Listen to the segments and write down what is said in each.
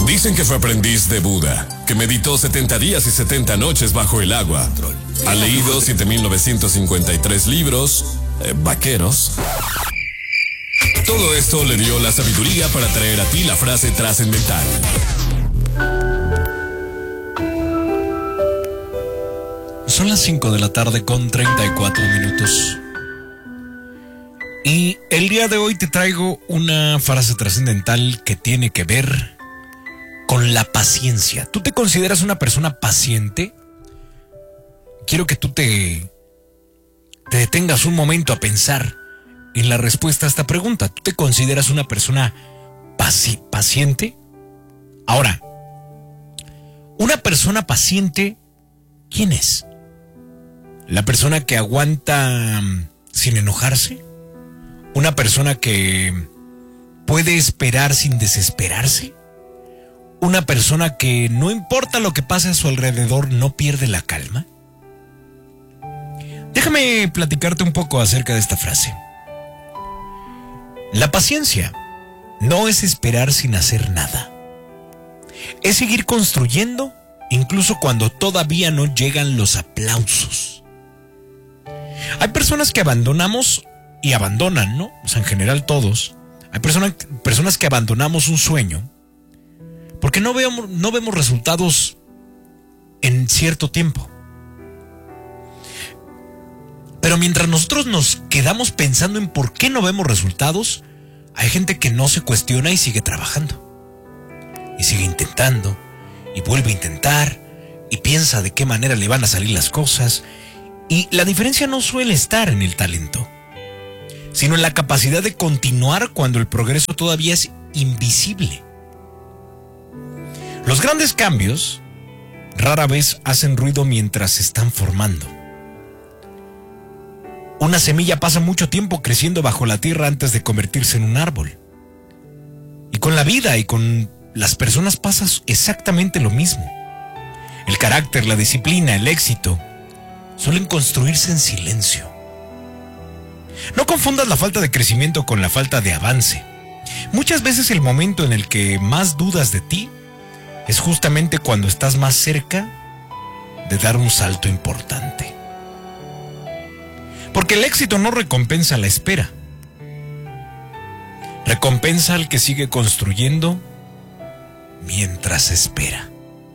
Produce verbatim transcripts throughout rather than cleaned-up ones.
Dicen que fue aprendiz de Buda, que meditó setenta días y setenta noches bajo el agua. Ha leído siete mil novecientos cincuenta y tres libros, eh, vaqueros. Todo esto le dio la sabiduría para traer a ti la frase trascendental. Son las cinco de la tarde con treinta y cuatro minutos. Y el día de hoy te traigo una frase trascendental que tiene que ver con la paciencia. ¿Tú te consideras una persona paciente? Quiero que tú te, te detengas un momento a pensar en la respuesta a esta pregunta. ¿Tú te consideras una persona paci- paciente? Ahora, una persona paciente, ¿quién es? ¿La persona que aguanta sin enojarse? ¿Una persona que puede esperar sin desesperarse? ¿Una persona que no importa lo que pase a su alrededor no pierde la calma? Déjame platicarte un poco acerca de esta frase. La paciencia no es esperar sin hacer nada. Es seguir construyendo incluso cuando todavía no llegan los aplausos. Hay personas que abandonamos y abandonan, ¿no? O sea, en general todos. Hay personas, personas que abandonamos un sueño porque no vemos, no vemos resultados en cierto tiempo. Pero mientras nosotros nos quedamos pensando en por qué no vemos resultados, hay gente que no se cuestiona y sigue trabajando. Y sigue intentando, y vuelve a intentar, y piensa de qué manera le van a salir las cosas. Y la diferencia no suele estar en el talento, sino en la capacidad de continuar cuando el progreso todavía es invisible. Los grandes cambios rara vez hacen ruido mientras se están formando. Una semilla pasa mucho tiempo creciendo bajo la tierra antes de convertirse en un árbol. Y con la vida y con las personas pasa exactamente lo mismo. El carácter, la disciplina, el éxito suelen construirse en silencio. No confundas la falta de crecimiento con la falta de avance. Muchas veces el momento en el que más dudas de ti es justamente cuando estás más cerca de dar un salto importante. Porque el éxito no recompensa la espera. Recompensa al que sigue construyendo mientras espera.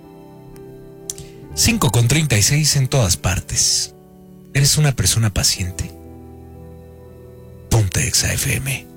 cinco con treinta y seis en todas partes. ¿Eres una persona paciente? Ponte Exa F M.